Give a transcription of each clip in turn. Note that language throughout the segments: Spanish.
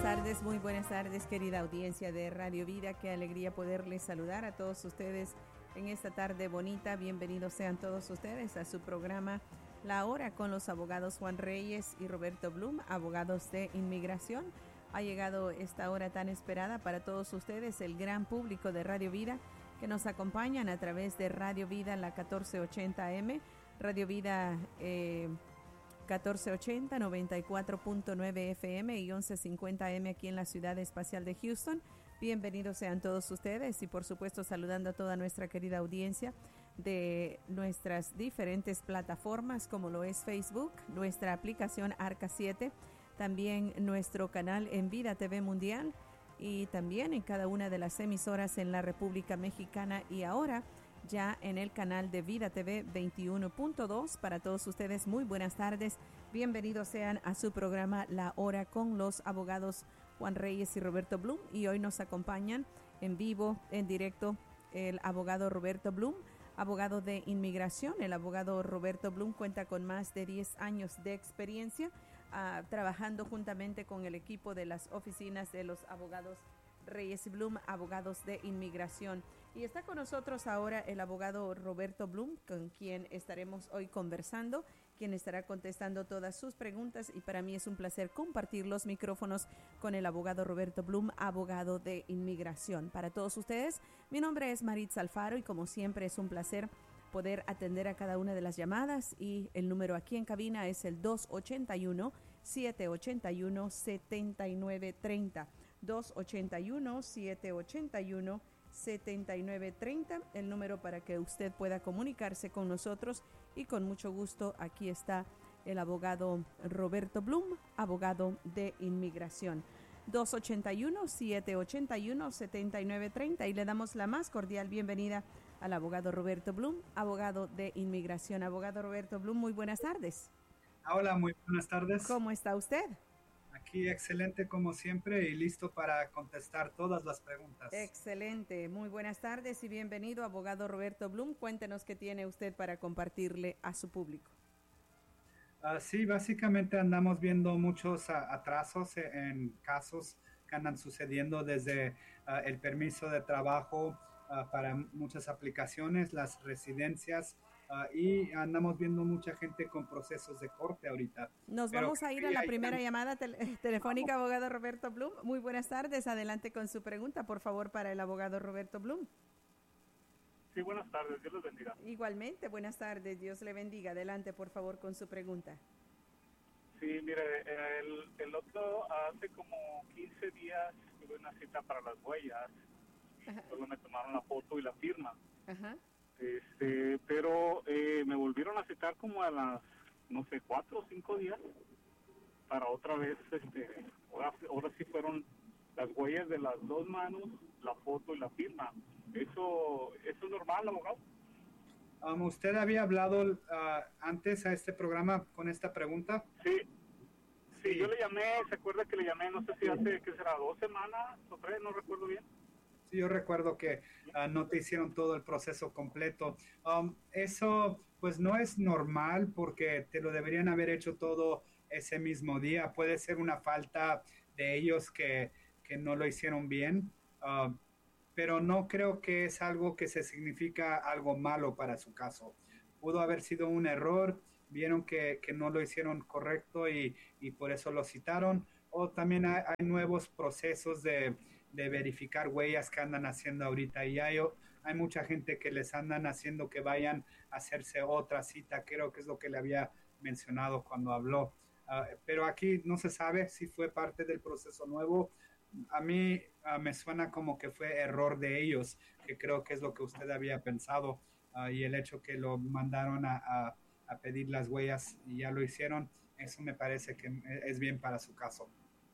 muy buenas tardes, querida audiencia de Radio Vida. Qué alegría poderles saludar a todos ustedes en esta tarde bonita. Bienvenidos sean todos ustedes a su programa La Hora con los abogados Juan Reyes y Roberto Blum, abogados de inmigración. Ha llegado esta hora tan esperada para todos ustedes, el gran público de Radio Vida, que nos acompañan a través de Radio Vida, la 1480 AM, Radio Vida 1480, 94.9 FM y 1150 AM aquí en la Ciudad Espacial de Houston. Bienvenidos sean todos ustedes y por supuesto saludando a toda nuestra querida audiencia de nuestras diferentes plataformas como lo es Facebook, nuestra aplicación Arca 7, también nuestro canal en Vida TV Mundial y también en cada una de las emisoras en la República Mexicana y ahora ya en el canal de Vida TV 21.2. Para todos ustedes, muy buenas tardes. Bienvenidos sean a su programa La Hora con los abogados Juan Reyes y Roberto Blum. Y hoy nos acompañan en vivo, en directo, el abogado Roberto Blum, abogado de inmigración. El abogado Roberto Blum cuenta con más de 10 años de experiencia trabajando juntamente con el equipo de las oficinas de los abogados Reyes y Blum, abogados de inmigración. Y está con nosotros ahora el abogado Roberto Blum, con quien estaremos hoy conversando, quien estará contestando todas sus preguntas y para mí es un placer compartir los micrófonos con el abogado Roberto Blum, abogado de inmigración. Para todos ustedes, mi nombre es Maritza Alfaro y como siempre es un placer poder atender a cada una de las llamadas y el número aquí en cabina es el 281-781-7930. 281-781-7930, el número para que usted pueda comunicarse con nosotros y con mucho gusto aquí está el abogado Roberto Blum, abogado de inmigración. 281-781-7930 y le damos la más cordial bienvenida al abogado Roberto Blum, abogado de inmigración. Abogado Roberto Blum, muy buenas tardes. Hola, muy buenas tardes. ¿Cómo está usted? Aquí excelente como siempre y listo para contestar todas las preguntas. Excelente, muy buenas tardes y bienvenido abogado Roberto Blum. Cuéntenos qué tiene usted para compartirle a su público. Sí, básicamente andamos viendo muchos atrasos en casos que andan sucediendo desde el permiso de trabajo para muchas aplicaciones, las residencias, y andamos viendo mucha gente con procesos de corte ahorita. Vamos a ir a la primera llamada telefónica, abogado Roberto Blum. Muy buenas tardes, adelante con su pregunta, por favor, para el abogado Roberto Blum. Sí, buenas tardes, Dios les bendiga. Igualmente, buenas tardes, Dios le bendiga. Adelante, por favor, con su pregunta. Sí, mire, el otro, hace como 15 días tuve una cita para las huellas. Solo me tomaron la foto y la firma. Ajá. Pero me volvieron a citar como a las, no sé, 4 o 5 días para otra vez, ahora sí fueron las huellas de las dos manos, la foto y la firma. ¿Eso es normal, abogado? ¿Usted había hablado antes a este programa con esta pregunta? Sí, yo le llamé, ¿se acuerda que le llamé? No sé si hace, ¿qué será? 2 semanas o 3, no recuerdo bien. Sí, yo recuerdo que no te hicieron todo el proceso completo. Eso pues no es normal porque te lo deberían haber hecho todo ese mismo día. Puede ser una falta de ellos que no lo hicieron bien, pero no creo que es algo que se significa algo malo para su caso. Pudo haber sido un error, vieron que no lo hicieron correcto y por eso lo citaron. O también hay nuevos procesos de verificar huellas que andan haciendo ahorita y hay mucha gente que les andan haciendo que vayan a hacerse otra cita, creo que es lo que le había mencionado cuando habló, pero aquí no se sabe si fue parte del proceso nuevo. A mí me suena como que fue error de ellos, que creo que es lo que usted había pensado, y el hecho que lo mandaron a pedir las huellas y ya lo hicieron, eso me parece que es bien para su caso.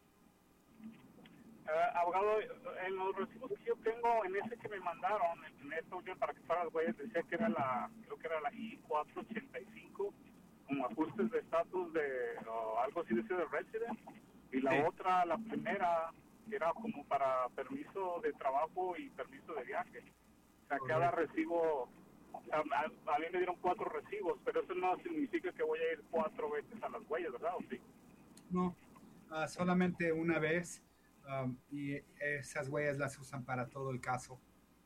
Abogado, en los recibos que yo tengo, en ese que me mandaron, en esta última para que fuera las huellas, decía que era creo que era la I-485, como ajustes de estatus de algo así de resident, y la otra, la primera, era como para permiso de trabajo y permiso de viaje. O sea, cada recibo, o sea, a mí me dieron 4 recibos, pero eso no significa que voy a ir 4 veces a las huellas, ¿verdad? ¿O sí? No, solamente una vez. y esas huellas las usan para todo el caso.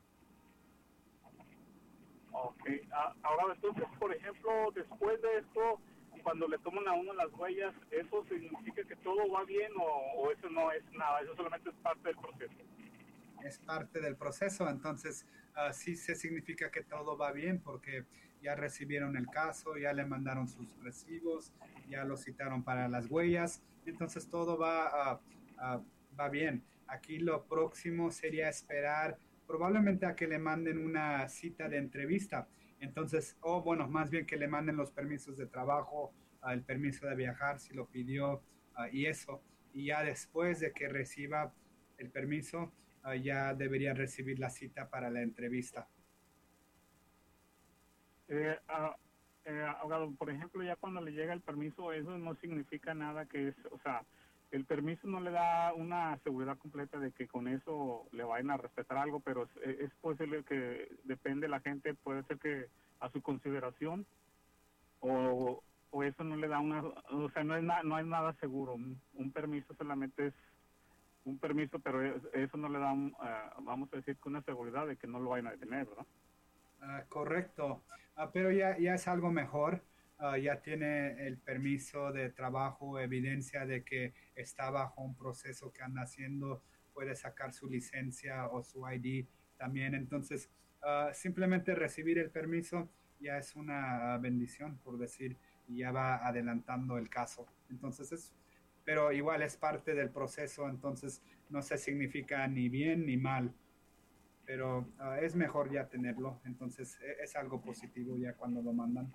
Ok, ahora entonces, por ejemplo, después de esto, cuando le toman a uno las huellas, ¿eso significa que todo va bien o eso no es nada? Eso solamente es parte del proceso. Es parte del proceso, entonces sí se significa que todo va bien porque ya recibieron el caso, ya le mandaron sus recibos, ya lo citaron para las huellas, entonces todo va bien. Aquí lo próximo sería esperar probablemente a que le manden una cita de entrevista, entonces, o bueno, más bien que le manden los permisos de trabajo, el permiso de viajar si lo pidió y eso, y ya después de que reciba el permiso, ya debería recibir la cita para la entrevista. Eh, ah, Abogado, por ejemplo, ya cuando le llega el permiso, eso no significa nada que es, o sea, el permiso no le da una seguridad completa de que con eso le vayan a respetar algo, pero es posible que depende de la gente, puede ser que a su consideración o eso no le da una, o sea, no es nada seguro. Un permiso solamente es un permiso, pero eso no le da, vamos a decir, que una seguridad de que no lo vayan a detener, ¿verdad? Correcto. Pero ya es algo mejor. Ya tiene el permiso de trabajo, evidencia de que está bajo un proceso que anda haciendo, puede sacar su licencia o su ID también. Entonces, simplemente recibir el permiso ya es una bendición, por decir, y ya va adelantando el caso. Entonces, pero igual es parte del proceso, entonces no se significa ni bien ni mal, pero es mejor ya tenerlo, entonces es algo positivo ya cuando lo mandan.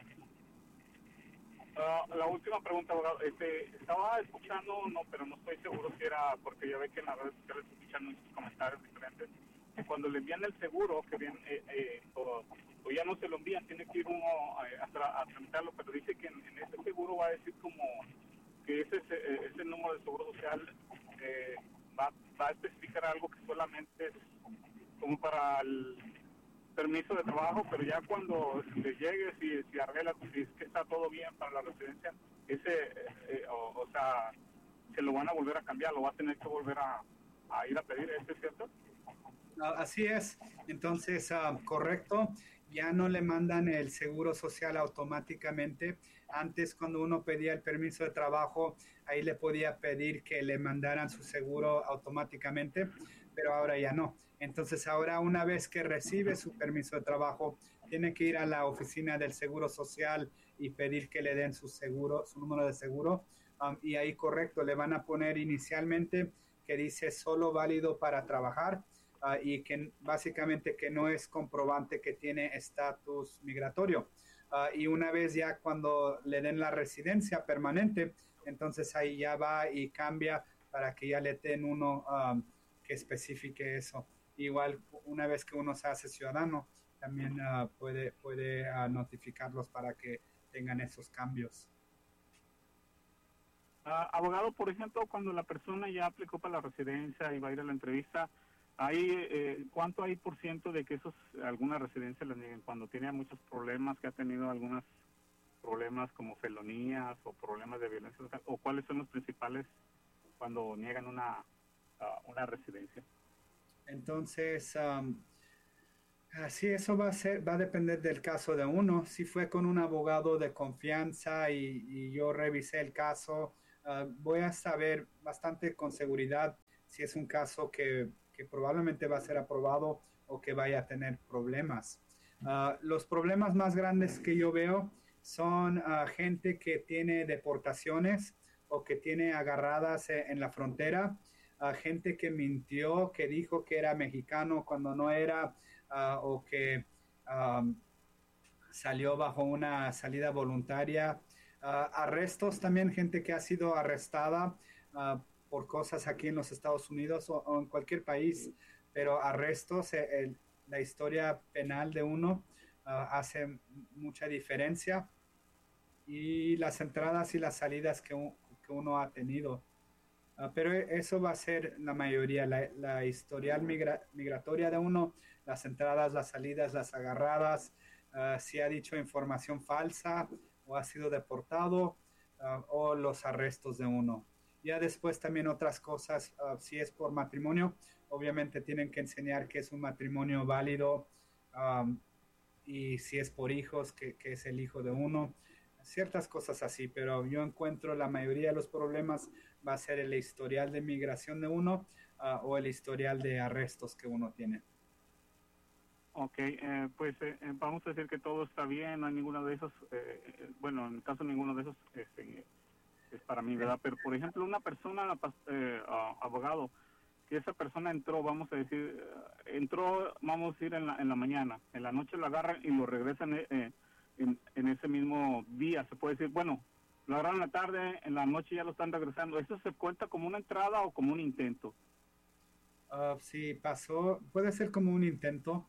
La última pregunta, abogado. Estaba escuchando, no, pero no estoy seguro si era, porque ya ve que en las redes sociales se escuchan muchos comentarios diferentes, que cuando le envían el seguro, que bien, o ya no se lo envían, tiene que ir uno a tramitarlo, pero dice que en ese seguro va a decir como que ese número de seguro social eh, va a especificar algo que solamente es como para el permiso de trabajo, pero ya cuando le llegue, si arregla, si es que está todo bien para la residencia, o sea, se lo van a volver a cambiar, lo va a tener que volver a ir a pedir, ¿es cierto? Así es, entonces, correcto, ya no le mandan el seguro social automáticamente. Antes, cuando uno pedía el permiso de trabajo, ahí le podía pedir que le mandaran su seguro automáticamente, pero ahora ya no. Entonces, ahora una vez que recibe su permiso de trabajo, tiene que ir a la oficina del Seguro Social y pedir que le den su seguro, su número de seguro. Y ahí, correcto, le van a poner inicialmente que dice solo válido para trabajar. Y que básicamente que no es comprobante que tiene estatus migratorio. Y una vez ya cuando le den la residencia permanente, entonces ahí ya va y cambia para que ya le den uno que especifique eso. Igual una vez que uno se hace ciudadano, también puede notificarlos para que tengan esos cambios. Abogado, por ejemplo, cuando la persona ya aplicó para la residencia y va a ir a la entrevista, ¿cuánto hay por ciento de que alguna residencia le nieguen cuando tiene muchos problemas, que ha tenido algunos problemas como felonías o problemas de violencia, o cuáles son los principales cuando niegan una residencia? Entonces, sí, eso va a depender del caso de uno. Si fue con un abogado de confianza y yo revisé el caso, voy a saber bastante con seguridad si es un caso que probablemente va a ser aprobado o que vaya a tener problemas. Los problemas más grandes que yo veo son gente que tiene deportaciones o que tiene agarradas en la frontera, gente que mintió, que dijo que era mexicano cuando no era, o que salió bajo una salida voluntaria. Arrestos también, gente que ha sido arrestada por cosas aquí en los Estados Unidos o en cualquier país, pero arrestos, la historia penal de uno hace mucha diferencia, y las entradas y las salidas que uno ha tenido. Pero eso va a ser la mayoría, la historial migratoria de uno, las entradas, las salidas, las agarradas, si ha dicho información falsa o ha sido deportado, o los arrestos de uno. Ya después también otras cosas, si es por matrimonio, obviamente tienen que enseñar que es un matrimonio válido, um, y si es por hijos, que es el hijo de uno, ciertas cosas así, pero yo encuentro la mayoría de los problemas va a ser el historial de migración de uno, o el historial de arrestos que uno tiene. Ok, pues vamos a decir que todo está bien, no hay ninguno de esos, bueno, en el caso de ninguno de esos es para mí, ¿verdad? Pero, por ejemplo, una persona, abogado, que esa persona entró, vamos a decir, entró, vamos a decir, en la mañana, en la noche lo agarran y lo regresan en ese mismo día, se puede decir, bueno, lo agarran en la tarde, en la noche ya lo están regresando, ¿eso se cuenta como una entrada o como un intento? Si pasó, puede ser como un intento.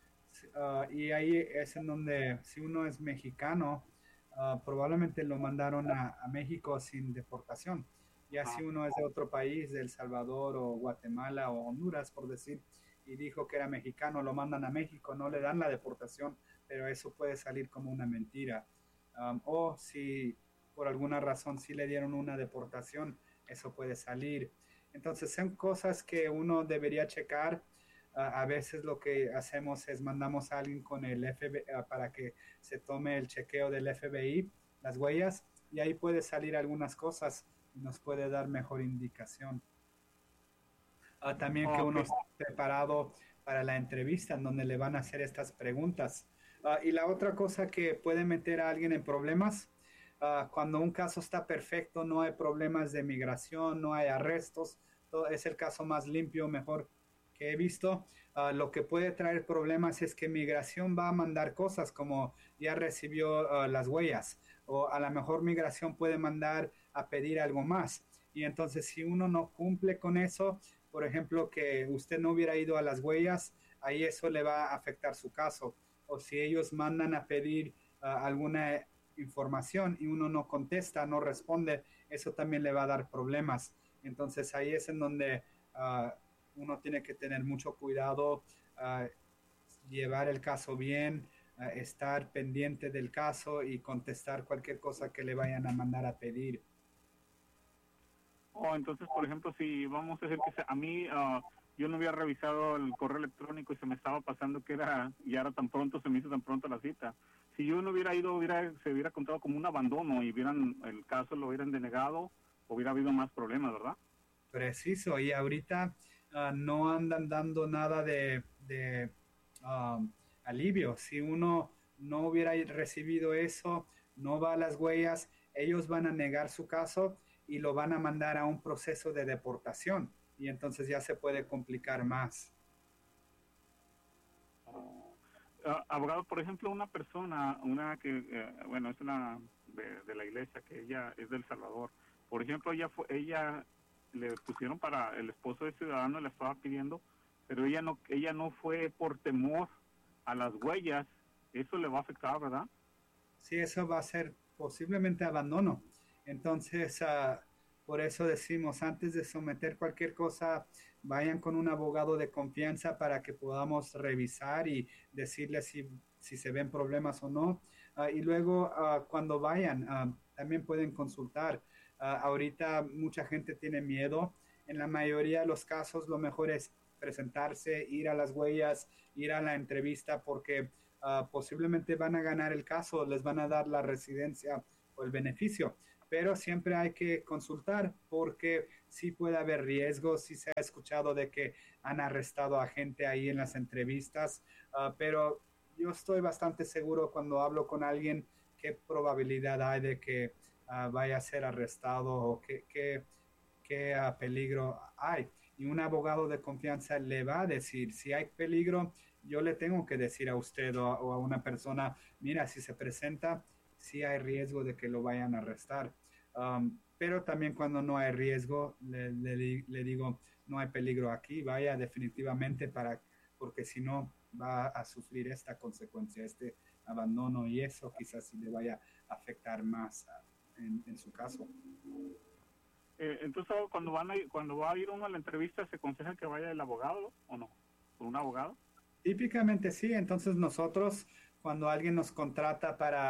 Y ahí es en donde, si uno es mexicano, probablemente lo mandaron a México sin deportación. Ya Ah, si uno es de otro país, de El Salvador o Guatemala o Honduras, por decir, y dijo que era mexicano, lo mandan a México, no le dan la deportación, pero eso puede salir como una mentira. O si por alguna razón sí le dieron una deportación, eso puede salir. Entonces son cosas que uno debería checar. A veces lo que hacemos es mandamos a alguien con el FBI, para que se tome el chequeo del FBI, las huellas, y ahí puede salir algunas cosas y nos puede dar mejor indicación. También que ok. uno esté preparado para la entrevista en donde le van a hacer estas preguntas. Y la otra cosa que puede meter a alguien en problemas, cuando un caso está perfecto, no hay problemas de migración, no hay arrestos, todo es el caso más limpio, mejor que he visto. Lo que puede traer problemas es que migración va a mandar cosas como ya recibió las huellas, o a lo mejor migración puede mandar a pedir algo más. Y entonces si uno no cumple con eso, por ejemplo, que usted no hubiera ido a las huellas, ahí eso le va a afectar su caso. O si ellos mandan a pedir alguna información y uno no contesta, no responde, eso también le va a dar problemas. Entonces ahí es en donde uno tiene que tener mucho cuidado, uh, llevar el caso bien, estar pendiente del caso y contestar cualquier cosa que le vayan a mandar a pedir. O entonces, por ejemplo, si vamos a decir que a mí yo no había revisado el correo electrónico y se me estaba pasando que era, ya era tan pronto, se me hizo tan pronto la cita. Si yo no hubiera ido, se hubiera contado como un abandono y hubieran, el caso lo hubieran denegado, hubiera habido más problemas, ¿verdad? Preciso, y ahorita no andan dando nada de alivio. Si uno no hubiera recibido eso, no va a las huellas, ellos van a negar su caso y lo van a mandar a un proceso de deportación y entonces ya se puede complicar más. Abogado, por ejemplo, una persona, una que, bueno, es una de la iglesia, que ella es del Salvador. Por ejemplo, ella le pusieron para el esposo de ciudadano, le estaba pidiendo, pero ella no fue por temor a las huellas. Eso le va a afectar, ¿verdad? Sí, eso va a ser posiblemente abandono. Entonces, por eso decimos, antes de someter cualquier cosa, vayan con un abogado de confianza para que podamos revisar y decirle si se ven problemas o no. Y luego, cuando vayan, también pueden consultar. Ahorita mucha gente tiene miedo. En la mayoría de los casos, lo mejor es presentarse, ir a las huellas, ir a la entrevista, porque posiblemente van a ganar el caso, les van a dar la residencia o el beneficio, pero siempre hay que consultar porque sí puede haber riesgos, sí se ha escuchado de que han arrestado a gente ahí en las entrevistas, pero yo estoy bastante seguro cuando hablo con alguien qué probabilidad hay de que vaya a ser arrestado o qué peligro hay. Y un abogado de confianza le va a decir, si hay peligro, yo le tengo que decir a usted o a una persona, mira, si se presenta, sí hay riesgo de que lo vayan a arrestar. Pero también cuando no hay riesgo, le digo, no hay peligro aquí, vaya definitivamente porque si no va a sufrir esta consecuencia, este abandono y eso quizás sí le vaya a afectar más en su caso. Entonces, cuando va a ir uno a la entrevista, ¿se aconseja que vaya el abogado o no? ¿Con un abogado? Típicamente sí, entonces nosotros cuando alguien nos contrata para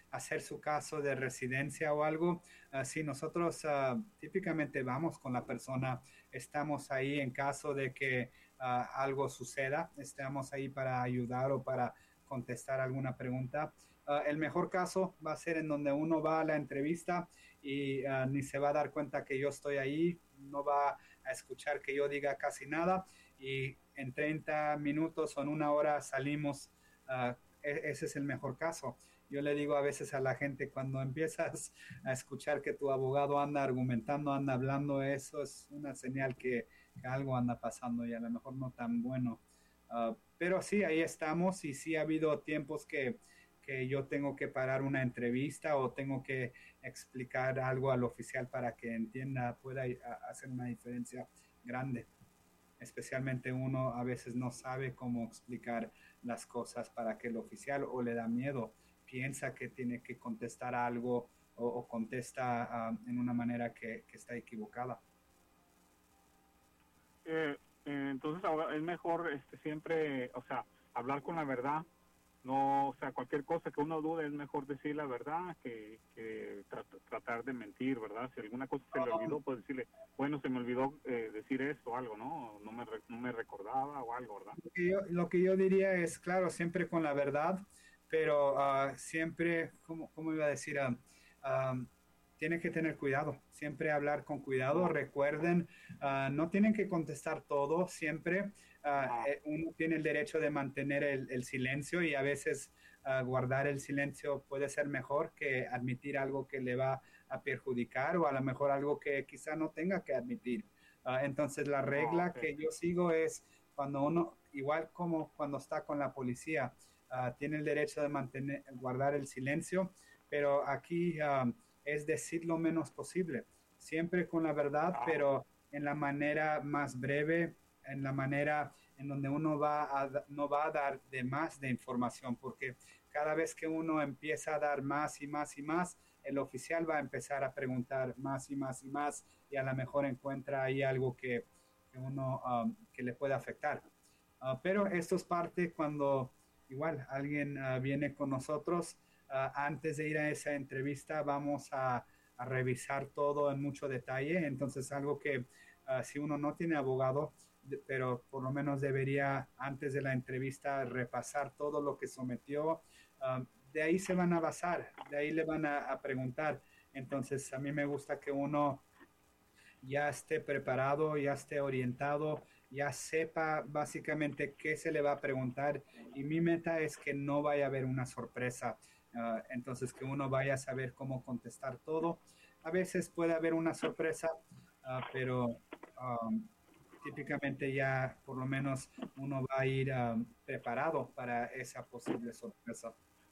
hacer su caso de residencia o algo, sí, nosotros típicamente vamos con la persona, estamos ahí en caso de que algo suceda, estamos ahí para ayudar o para contestar alguna pregunta. El mejor caso va a ser en donde uno va a la entrevista y ni se va a dar cuenta que yo estoy ahí, no va a escuchar que yo diga casi nada y en 30 minutos o en una hora salimos. Ese es el mejor caso. Yo le digo a veces a la gente, cuando empiezas a escuchar que tu abogado anda argumentando, anda hablando, eso es una señal que algo anda pasando y a lo mejor no tan bueno. Pero sí, ahí estamos y sí ha habido tiempos que yo tengo que parar una entrevista o tengo que explicar algo al oficial para que entienda, pueda hacer una diferencia grande. Especialmente uno a veces no sabe cómo explicar las cosas para que el oficial o le da miedo, piensa que tiene que contestar algo o contesta en una manera que está equivocada. Entonces ahora es mejor siempre, o sea, hablar con la verdad, no, o sea, cualquier cosa que uno dude es mejor decir la verdad que tratar de mentir, ¿verdad? Si alguna cosa se le olvidó, pues decirle, bueno, se me olvidó decir esto o algo, ¿no? No me recordaba o algo, ¿verdad? Lo que yo diría es, claro, siempre con la verdad, pero siempre, ¿cómo iba a decir? Tienen que tener cuidado, siempre hablar con cuidado. Recuerden, no tienen que contestar todo, siempre uno tiene el derecho de mantener el silencio y a veces guardar el silencio puede ser mejor que admitir algo que le va a perjudicar o a lo mejor algo que quizá no tenga que admitir. Entonces la regla que yo sigo es cuando uno, igual como cuando está con la policía, tiene el derecho de guardar el silencio, pero aquí es decir lo menos posible, siempre con la verdad, pero en la manera más breve, en la manera en donde uno no va a dar de más de información, porque cada vez que uno empieza a dar más y más y más, el oficial va a empezar a preguntar más y más y más y a lo mejor encuentra ahí algo que uno que le puede afectar. Pero esto es parte cuando igual alguien viene con nosotros. Antes de ir a esa entrevista vamos a revisar todo en mucho detalle. Entonces algo que si uno no tiene abogado, pero por lo menos debería antes de la entrevista repasar todo lo que sometió. De ahí se van a basar, de ahí le van a preguntar. Entonces a mí me gusta que uno ya esté preparado, ya esté orientado, ya sepa básicamente qué se le va a preguntar y mi meta es que no vaya a haber una sorpresa, entonces que uno vaya a saber cómo contestar todo. A veces puede haber una sorpresa, pero típicamente ya por lo menos uno va a ir preparado para esa posible sorpresa.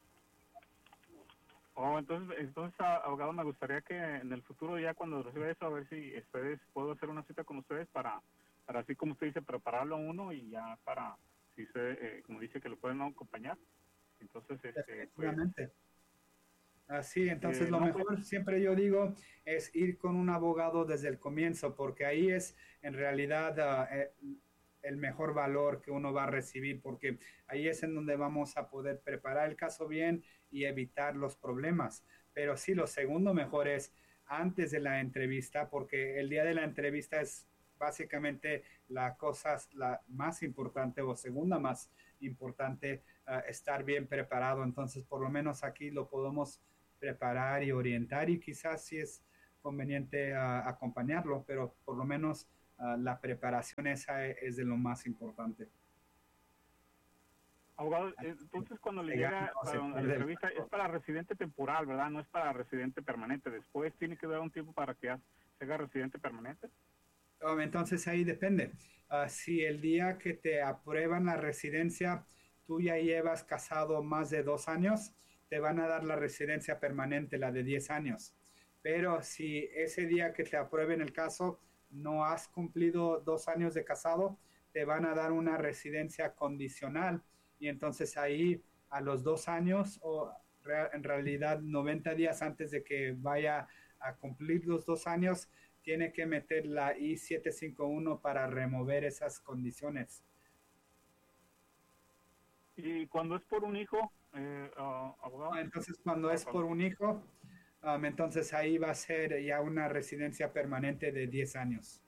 Oh, entonces, abogado, me gustaría que en el futuro ya cuando reciba eso, a ver si puedo hacer una cita con ustedes para así como usted dice, prepararlo a uno y ya para, si como dice, que lo pueden acompañar. Entonces, Efectivamente. Así, entonces lo no, mejor pues, siempre yo digo es ir con un abogado desde el comienzo, porque ahí es en realidad el mejor valor que uno va a recibir, porque ahí es en donde vamos a poder preparar el caso bien y evitar los problemas. Pero sí, lo segundo mejor es antes de la entrevista, porque el día de la entrevista es básicamente la cosa la más importante o segunda más importante, estar bien preparado. Entonces, por lo menos aquí lo podemos preparar y orientar y quizás si es conveniente acompañarlo, pero por lo menos la preparación esa es de lo más importante. Abogado, entonces cuando le llega para la entrevista es para residente temporal, ¿verdad? No es para residente permanente. Después tiene que dar un tiempo para que se haga residente permanente. Entonces ahí depende. Si el día que te aprueban la residencia, tú ya llevas casado más de 2 años, te van a dar la residencia permanente, la de 10 años. Pero si ese día que te aprueben el caso no has cumplido 2 años de casado, te van a dar una residencia condicional y entonces ahí a los 2 años o en realidad 90 días antes de que vaya a cumplir los 2 años, tiene que meter la I-751 para remover esas condiciones. Y cuando es por un hijo, abogado. Entonces, cuando es por un hijo, entonces ahí va a ser ya una residencia permanente de 10 años.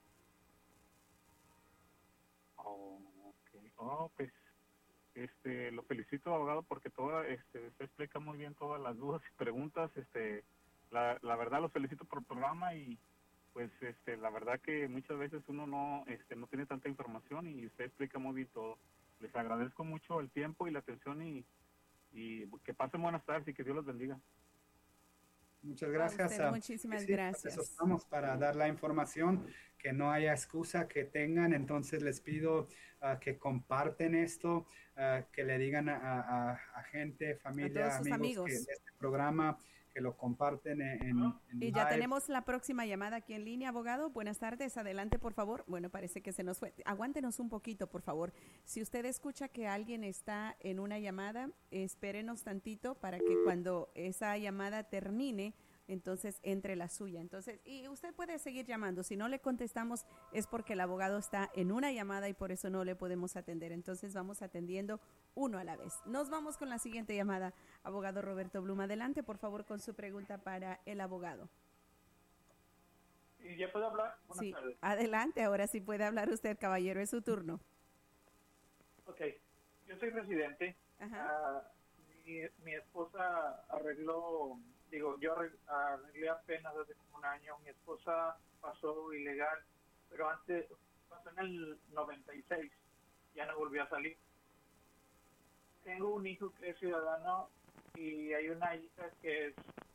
Okay. Pues lo felicito, abogado, porque se explica muy bien todas las dudas y preguntas. La verdad los felicito por el programa y pues la verdad que muchas veces uno no tiene tanta información y usted explica muy bien todo. Les agradezco mucho el tiempo y la atención y que pasen buenas tardes y que Dios los bendiga. Muchas gracias. Usted, muchísimas gracias. Eso estamos para dar la información, que no haya excusa que tengan. Entonces les pido que comparten esto, que le digan a gente, familia, amigos que de este programa, que lo comparten en y ya tenemos la próxima llamada aquí en línea, abogado. Buenas tardes, adelante, por favor. Bueno, parece que se nos fue. Aguántenos un poquito, por favor. Si usted escucha que alguien está en una llamada, espérenos tantito para que cuando esa llamada termine, entonces entre la suya. Entonces, y usted puede seguir llamando. Si no le contestamos es porque el abogado está en una llamada y por eso no le podemos atender. Entonces vamos atendiendo uno a la vez. Nos vamos con la siguiente llamada. Abogado Roberto Blum, adelante, por favor, con su pregunta para el abogado. ¿Y ya puedo hablar? Buenas tardes. Adelante, ahora sí puede hablar usted, caballero, es su turno. Ok, yo soy residente. Mi esposa arregló... yo arreglé apenas hace como un año. Mi esposa pasó ilegal, pero antes pasó en el 96, ya no volvió a salir. Tengo un hijo que es ciudadano y hay una hija que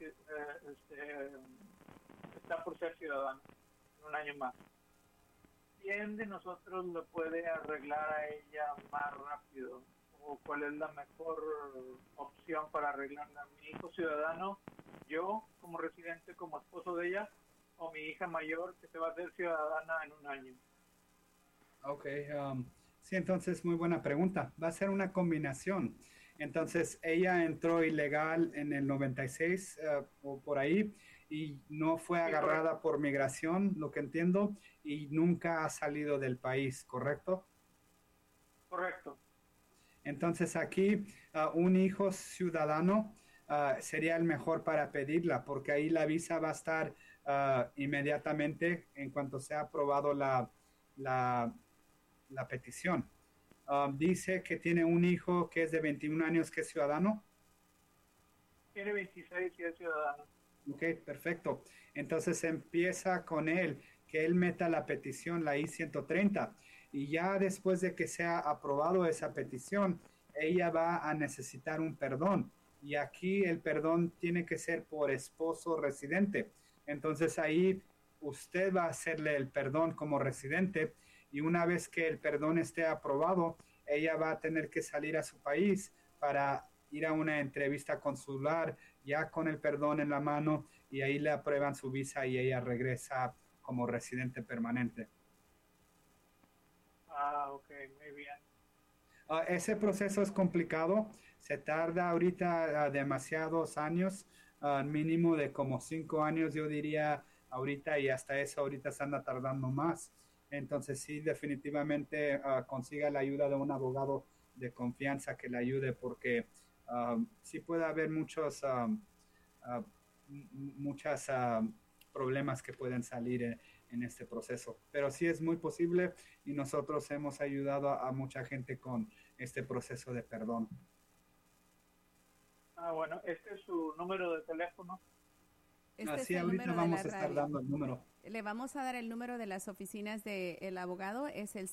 está por ser ciudadana en un año más. ¿Quién de nosotros lo puede arreglar a ella más rápido? ¿O cuál es la mejor opción para arreglarla? ¿Mi hijo ciudadano, yo como residente, como esposo de ella, o mi hija mayor que se va a hacer ciudadana en un año? Ok, sí, entonces muy buena pregunta. Va a ser una combinación. Entonces ella entró ilegal en el 96 o por ahí y no fue agarrada por migración, lo que entiendo, y nunca ha salido del país, ¿correcto? Correcto. Entonces aquí un hijo ciudadano sería el mejor para pedirla, porque ahí la visa va a estar inmediatamente en cuanto sea aprobado la petición. Dice que tiene un hijo que es de 21 años que es ciudadano. Tiene 26 y es ciudadano. Ok, perfecto. Entonces empieza con él, que él meta la petición, la I-130. Y ya después de que sea aprobado esa petición, ella va a necesitar un perdón. Y aquí el perdón tiene que ser por esposo residente. Entonces ahí usted va a hacerle el perdón como residente y una vez que el perdón esté aprobado, ella va a tener que salir a su país para ir a una entrevista consular ya con el perdón en la mano y ahí le aprueban su visa y ella regresa como residente permanente. Ok, muy bien. Ese proceso es complicado, se tarda ahorita demasiados años, mínimo de como 5 años yo diría ahorita y hasta eso ahorita se anda tardando más. Entonces sí, definitivamente consiga la ayuda de un abogado de confianza que le ayude porque sí puede haber muchos problemas que pueden salir en este proceso. Pero sí es muy posible y nosotros hemos ayudado a mucha gente con este proceso de perdón. Bueno, ¿este es su número de teléfono? Sí, ahorita vamos a estar dando el número. Le vamos a dar el número de las oficinas del abogado, es el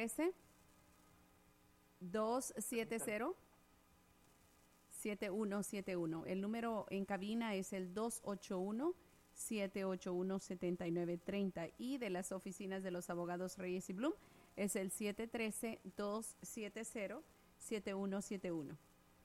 713-270-7171. El número en cabina es el 281-781-7930 y de las oficinas de los abogados Reyes y Blum es el 713-270-7171.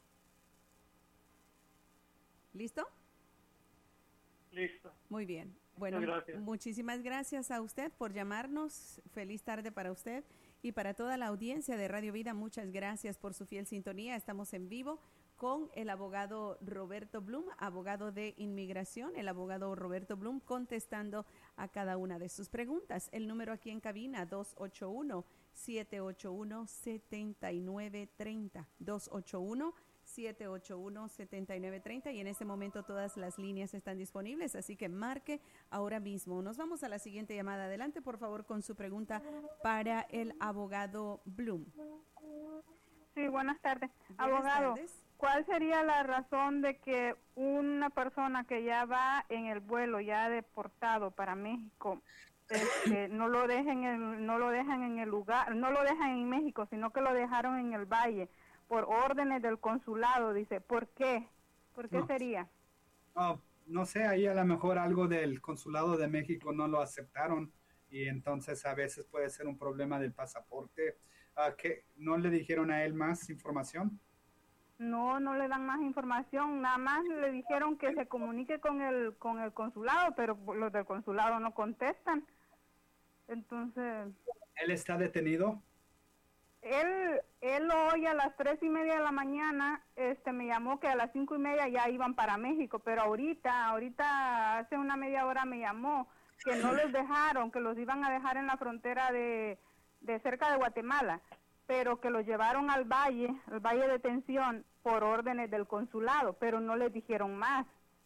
¿Listo? Listo. Muy bien. Bueno, muchísimas gracias a usted por llamarnos. Feliz tarde para usted y para toda la audiencia de Radio Vida. Muchas gracias por su fiel sintonía. Estamos en vivo con el abogado Roberto Blum, abogado de inmigración, el abogado Roberto Blum contestando a cada una de sus preguntas. El número aquí en cabina, 281-781-7930. 781-7930 y en este momento todas las líneas están disponibles, así que marque ahora mismo. Nos vamos a la siguiente llamada. Adelante, por favor, con su pregunta para el abogado Bloom. Sí, buenas tardes. Buenas Abogado, tardes. ¿cuál sería la razón de que una persona que ya va en el vuelo, ya deportado para México, no lo dejan en el lugar, no lo dejan en México, sino que lo dejaron en el valle por órdenes del consulado? Dice, ¿por qué? ¿Por qué sería? No sé, ahí a lo mejor algo del consulado de México no lo aceptaron y entonces a veces puede ser un problema del pasaporte. ¿Que no le dijeron a él más información? No, no le dan más información, nada más le dijeron que se comunique con el consulado, pero los del consulado no contestan. Entonces... ¿Él está detenido? Él hoy a las 3:30 de la mañana me llamó que a las 5:30 ya iban para México, pero ahorita hace una media hora me llamó que no los dejaron, que los iban a dejar en la frontera de cerca de Guatemala, pero que los llevaron al valle de detención por órdenes del consulado, pero no les dijeron más.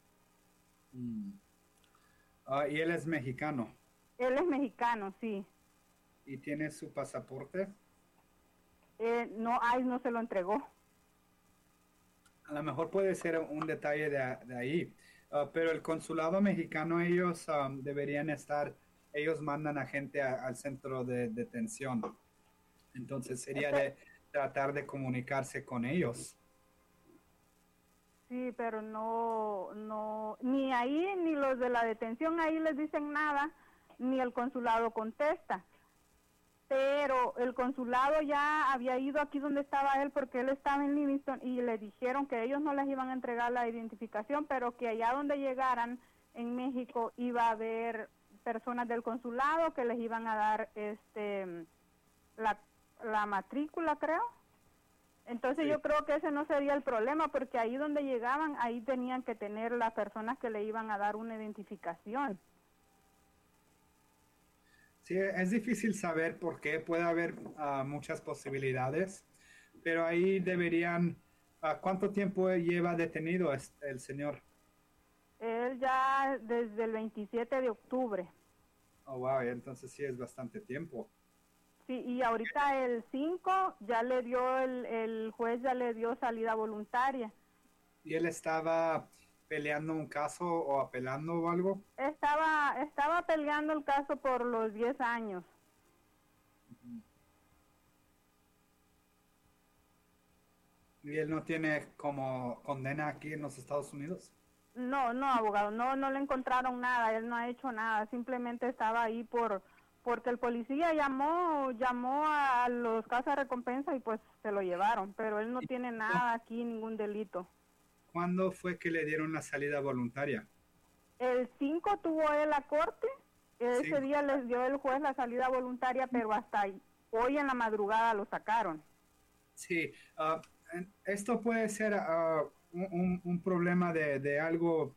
¿Y él es mexicano? Él es mexicano, sí. ¿Y tiene su pasaporte? No, no se lo entregó. A lo mejor puede ser un detalle de ahí, pero el consulado mexicano, ellos deberían estar, ellos mandan a gente al centro de detención. Entonces sería de tratar de comunicarse con ellos. Sí, pero no, ni ahí, ni los de la detención ahí les dicen nada, ni el consulado contesta. Pero el consulado ya había ido aquí donde estaba él, porque él estaba en Livingston, y le dijeron que ellos no les iban a entregar la identificación, pero que allá donde llegaran en México iba a haber personas del consulado que les iban a dar la matrícula, creo. Entonces sí. Yo creo que ese no sería el problema, porque ahí donde llegaban, ahí tenían que tener las personas que le iban a dar una identificación. Sí, es difícil saber por qué, puede haber muchas posibilidades, pero ahí deberían, ¿cuánto tiempo lleva detenido el señor? Él ya desde el 27 de octubre. Oh, wow, entonces sí es bastante tiempo. Sí, y ahorita el 5 ya le dio, el juez ya le dio salida voluntaria. ¿Y él estaba peleando un caso o apelando o algo? Estaba peleando el caso por los 10 años. ¿Y él no tiene como condena aquí en los Estados Unidos? No, abogado, no le encontraron nada, él no ha hecho nada, simplemente estaba ahí porque el policía llamó a los casas de recompensa y pues se lo llevaron, pero él no tiene nada aquí, ningún delito. ¿Cuándo fue que le dieron la salida voluntaria? El 5 tuvo él la corte, ese día les dio el juez la salida voluntaria, pero hasta hoy en la madrugada lo sacaron. Sí, esto puede ser un problema de algo,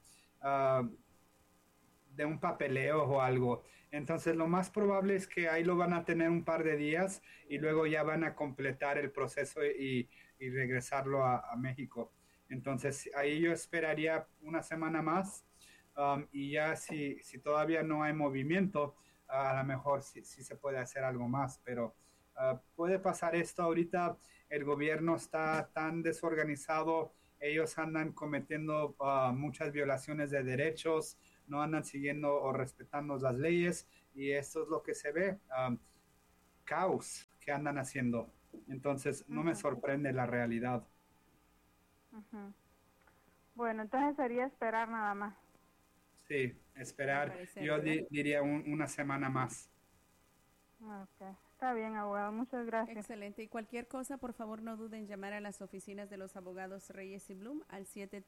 de un papeleo o algo. Entonces lo más probable es que ahí lo van a tener un par de días y luego ya van a completar el proceso y regresarlo a México. Entonces ahí yo esperaría una semana más y ya si todavía no hay movimiento, a lo mejor sí se puede hacer algo más, pero puede pasar esto ahorita. El gobierno está tan desorganizado, ellos andan cometiendo muchas violaciones de derechos, no andan siguiendo o respetando las leyes y esto es lo que se ve, caos que andan haciendo. Entonces no me sorprende la realidad. Bueno, entonces sería esperar nada más. Sí, esperar. Yo diría una semana más. Okay. Está bien, abogado. Muchas gracias. Excelente. Y cualquier cosa, por favor, no duden en llamar a las oficinas de los abogados Reyes y Bloom al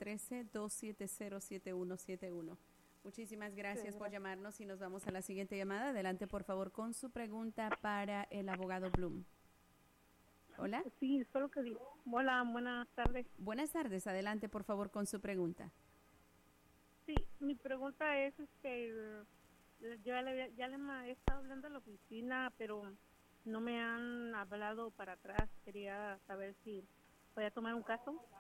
713-270-7171. Muchísimas gracias por llamarnos y nos vamos a la siguiente llamada. Adelante, por favor, con su pregunta para el abogado Bloom. Hola. Sí, solo que digo. Hola, buenas tardes. Buenas tardes. Adelante, por favor, con su pregunta. Sí, mi pregunta es, yo ya le he estado hablando a la oficina, pero no me han hablado para atrás. Quería saber si voy a tomar un caso.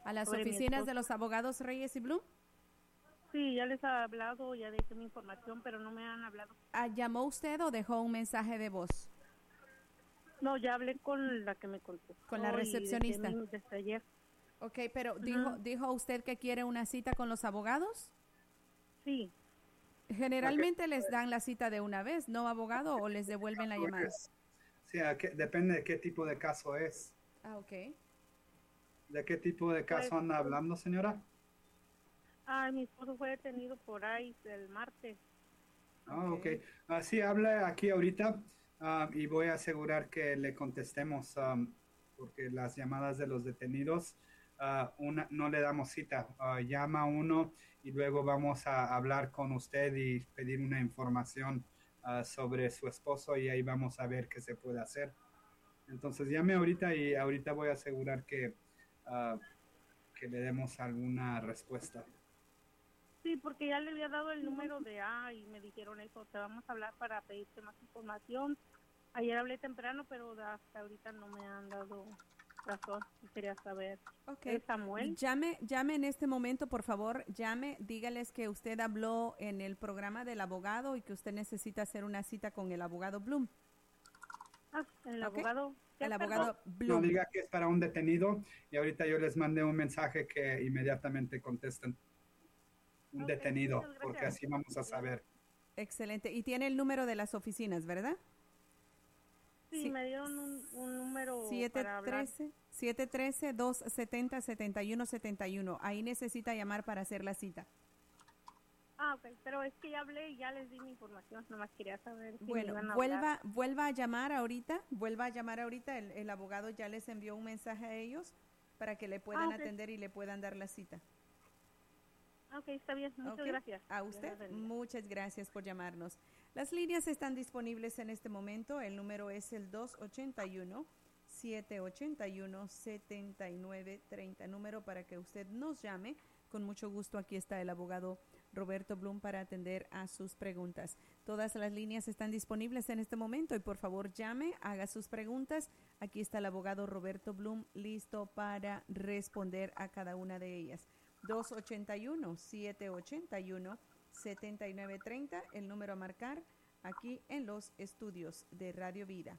¿A las sobre mi oficinas esposo. de los abogados Reyes y Blum? Sí, ya les he hablado, ya dejé mi información, pero no me han hablado. ¿Llamó usted o dejó un mensaje de voz? No, ya hablé con la que me contestó. Con la recepcionista. Desde ayer. Ok, pero Ajá. ¿dijo usted que quiere una cita con los abogados? Sí. Generalmente les dan la cita de una vez, ¿no, abogado? ¿O les devuelven la llamada? Sí, depende de qué tipo de caso es. Ok. ¿De qué tipo de caso Pues, anda hablando, señora? Mi esposo fue detenido por ahí el martes. Ok. Sí, habla aquí ahorita y voy a asegurar que le contestemos porque las llamadas de los detenidos no le damos cita. Llama uno y luego vamos a hablar con usted y pedir una información sobre su esposo y ahí vamos a ver qué se puede hacer. Entonces llame ahorita y ahorita voy a asegurar que le demos alguna respuesta. Sí, porque ya le había dado el número de y me dijeron eso, te vamos a hablar para pedirte más información. Ayer hablé temprano, pero hasta ahorita no me han dado razón y quería saber. Ok. ¿Es Samuel? Llame en este momento, por favor, dígales que usted habló en el programa del abogado y que usted necesita hacer una cita con el abogado Blum. El Ok. abogado. El abogado No Blum. diga que es para un detenido y ahorita yo les mandé un mensaje que inmediatamente contesten. Un detenido, muchas gracias. porque así vamos a saber. Excelente. Y tiene el número de las oficinas, ¿verdad? Sí, me dieron un número para hablar. 713-270-7171. Ahí necesita llamar para hacer la cita. Ok, pero es que ya hablé y ya les di mi información, nomás quería saber si me Bueno, iban a hablar. vuelva a llamar ahorita. El abogado ya les envió un mensaje a ellos para que le puedan atender y le puedan dar la cita. Ok, está bien, muchas gracias. A usted, muchas gracias por llamarnos. Las líneas están disponibles en este momento. El número es el 281-781-7930. Número para que usted nos llame. Con mucho gusto, aquí está el abogado Roberto Blum para atender a sus preguntas. Todas las líneas están disponibles en este momento y por favor llame, haga sus preguntas. Aquí está el abogado Roberto Blum listo para responder a cada una de ellas. 281-781-7930, el número a marcar aquí en los estudios de Radio Vida.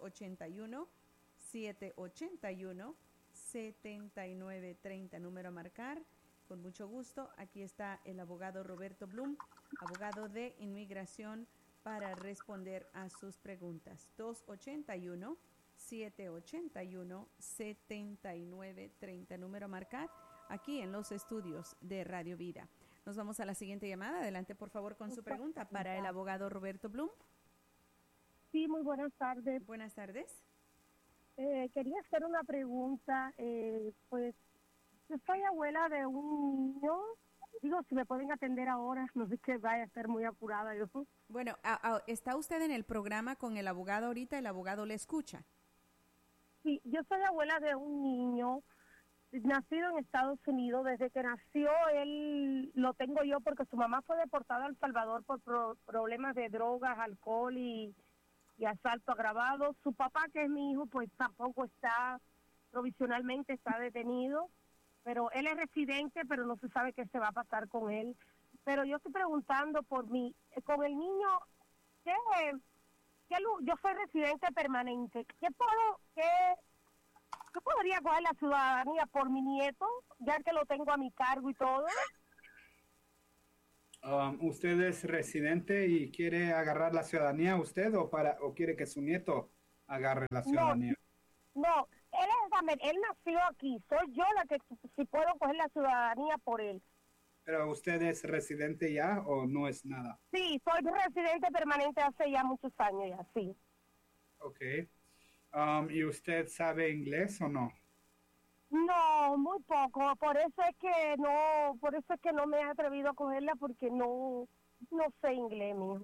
281-781-7930, número a marcar. Con mucho gusto, aquí está el abogado Roberto Blum, abogado de inmigración, para responder a sus preguntas. 281-781-7930, número a marcar aquí en los estudios de Radio Vida. Nos vamos a la siguiente llamada. Adelante, por favor, con su pregunta para el abogado Roberto Blum. Sí, muy buenas tardes. Buenas tardes. Quería hacer una pregunta. Pues yo soy abuela de un niño. Digo, si me pueden atender ahora, no sé que vaya a estar muy apurada yo. Bueno, ¿está usted en el programa con el abogado ahorita? ¿El abogado le escucha? Sí, yo soy abuela de un niño nacido en Estados Unidos. Desde que nació, él lo tengo yo porque su mamá fue deportada a El Salvador por problemas de drogas, alcohol y asalto agravado. Su papá, que es mi hijo, pues tampoco provisionalmente está detenido, pero él es residente, pero no se sabe qué se va a pasar con él. Pero yo estoy preguntando con el niño, yo soy residente permanente, yo podría coger la ciudadanía por mi nieto, ya que lo tengo a mi cargo y todo. ¿Usted es residente y quiere agarrar la ciudadanía usted o quiere que su nieto agarre la ciudadanía? No, él nació aquí, soy yo la que si puedo coger la ciudadanía por él. ¿Pero usted es residente ya o no es nada? Sí, soy residente permanente hace ya muchos años ya, sí. Ok. ¿Y usted sabe inglés o no? No, muy poco, por eso es que no me he atrevido a cogerla porque no sé inglés, mijo.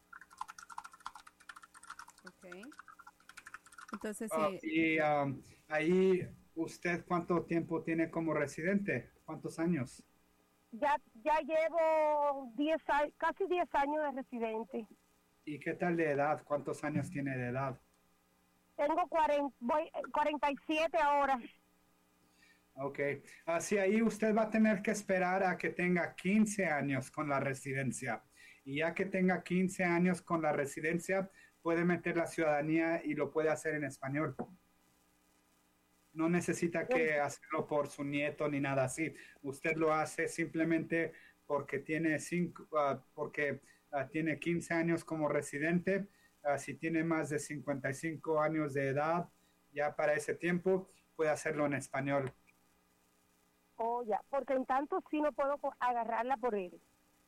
Ok. Entonces, sí. Y ahí, ¿usted cuánto tiempo tiene como residente? ¿Cuántos años? Ya llevo casi 10 años de residente. ¿Y qué tal de edad? ¿Cuántos años tiene de edad? Tengo 47 ahora. Ok, así ahí usted va a tener que esperar a que tenga 15 años con la residencia. Y ya que tenga 15 años con la residencia, puede meter la ciudadanía y lo puede hacer en español. No necesita que hacerlo por su nieto ni nada así. Usted lo hace simplemente porque tiene tiene 15 años como residente. Si tiene más de 55 años de edad, ya para ese tiempo puede hacerlo en español. Oh, ya, porque en tanto sí no puedo agarrarla por él.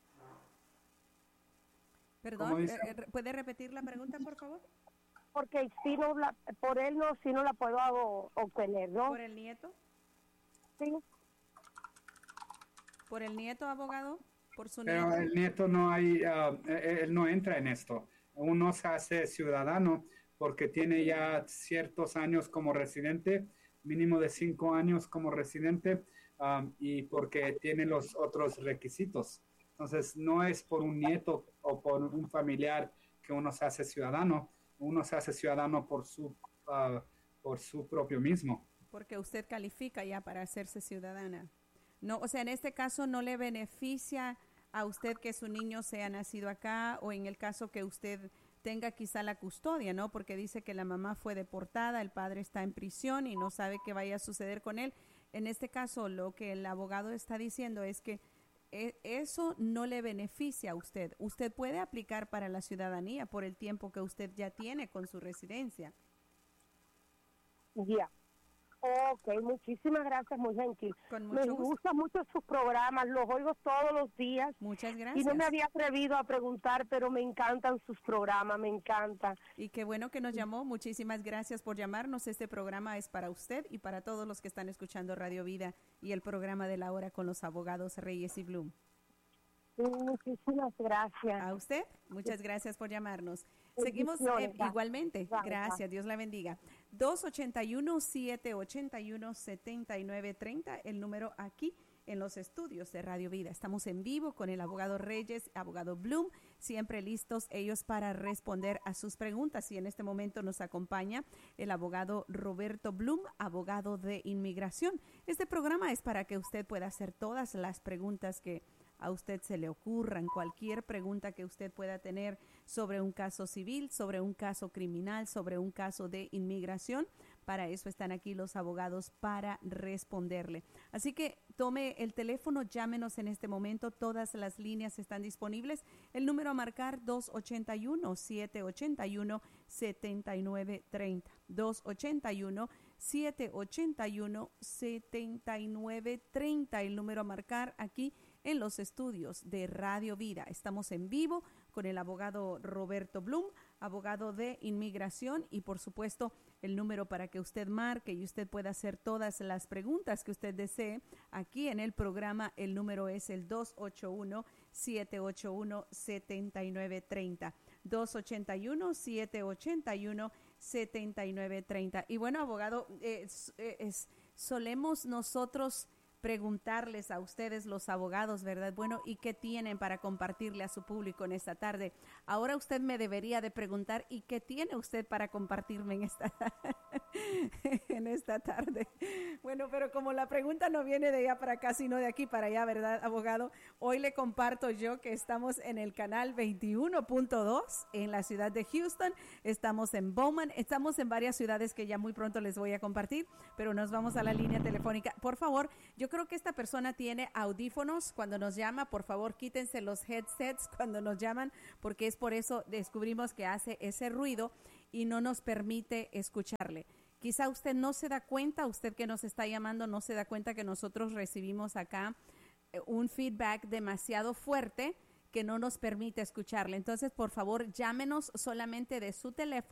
Perdón, ¿puede repetir la pregunta, por favor? Porque si no por él no, si no la puedo obtener, ¿no? ¿Por el nieto? Sí. ¿Por el nieto, abogado? ¿Por su Pero nieto? el nieto no hay, él no entra en esto. Uno se hace ciudadano porque tiene ya ciertos años como residente, mínimo de 5 años como residente, y porque tiene los otros requisitos. Entonces, no es por un nieto o por un familiar que uno se hace ciudadano. Uno se hace ciudadano por su propio mismo. Porque usted califica ya para hacerse ciudadana. No, o sea, en este caso no le beneficia a usted que su niño sea nacido acá, o en el caso que usted tenga quizá la custodia, ¿no? Porque dice que la mamá fue deportada, el padre está en prisión y no sabe qué vaya a suceder con él. En este caso, lo que el abogado está diciendo es que eso no le beneficia a usted. Usted puede aplicar para la ciudadanía por el tiempo que usted ya tiene con su residencia. Ya. Ok, muchísimas gracias, muy gentil. Me gustan mucho sus programas, los oigo todos los días. Muchas gracias. Y no me había atrevido a preguntar, pero me encantan sus programas, me encantan. Y qué bueno que nos llamó, muchísimas gracias por llamarnos. Este programa es para usted y para todos los que están escuchando Radio Vida y el programa de la hora con los abogados Reyes y Bloom. Muchísimas gracias. A usted, muchas gracias por llamarnos. Seguimos igualmente. Gracias, Dios la bendiga. 281-781-7930, el número aquí en los estudios de Radio Vida. Estamos en vivo con el abogado Reyes, abogado Bloom, siempre listos ellos para responder a sus preguntas. Y en este momento nos acompaña el abogado Roberto Bloom, abogado de inmigración. Este programa es para que usted pueda hacer todas las preguntas que a usted se le ocurran, cualquier pregunta que usted pueda tener sobre un caso civil, sobre un caso criminal, sobre un caso de inmigración. Para eso están aquí los abogados para responderle. Así que tome el teléfono, llámenos en este momento, todas las líneas están disponibles. El número a marcar 281-781-7930. 281-781-7930, el número a marcar aquí en los estudios de Radio Vida. Estamos en vivo con el abogado Roberto Bloom, abogado de inmigración, y por supuesto el número para que usted marque y usted pueda hacer todas las preguntas que usted desee aquí en el programa. El número es el 281-781-7930. 281-781-7930. Y bueno, abogado, solemos nosotros preguntarles a ustedes, los abogados, ¿verdad? Bueno, ¿y qué tienen para compartirle a su público en esta tarde? Ahora usted me debería de preguntar, ¿y qué tiene usted para compartirme en esta tarde? Bueno, pero como la pregunta no viene de allá para acá, sino de aquí para allá, ¿verdad, abogado? Hoy le comparto yo que estamos en el canal 21.2 en la ciudad de Houston, estamos en Bowman, estamos en varias ciudades que ya muy pronto les voy a compartir, pero nos vamos a la línea telefónica. Por favor, yo creo que esta persona tiene audífonos cuando nos llama. Por favor, quítense los headsets cuando nos llaman, porque es por eso descubrimos que hace ese ruido y no nos permite escucharle. Quizá usted no se da cuenta, usted que nos está llamando no se da cuenta que nosotros recibimos acá un feedback demasiado fuerte que no nos permite escucharle. Entonces, por favor, llámenos solamente de su teléfono